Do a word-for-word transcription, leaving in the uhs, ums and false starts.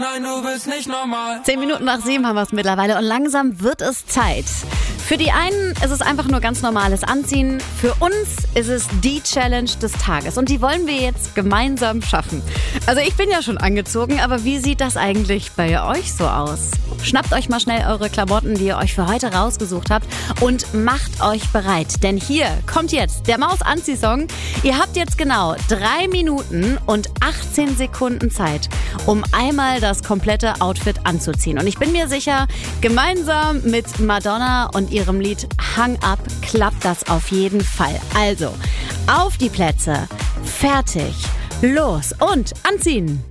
Nein, du bist nicht normal. Zehn Minuten nach sieben haben wir es mittlerweile und langsam wird es Zeit. Für die einen ist es einfach nur ganz normales Anziehen. Für uns ist es die Challenge des Tages und die wollen wir jetzt gemeinsam schaffen. Also ich bin ja schon angezogen, aber wie sieht das eigentlich bei euch so aus? Schnappt euch mal schnell eure Klamotten, die ihr euch für heute rausgesucht habt und macht euch bereit. Denn hier kommt jetzt der Maus-Anzieh-Song. Ihr habt jetzt genau drei Minuten und achtzehn Sekunden Zeit, um einmal das komplette Outfit anzuziehen. Und ich bin mir sicher, gemeinsam mit Madonna und ihrem Lied Hang Up klappt das auf jeden Fall. Also, auf die Plätze, fertig, los und anziehen!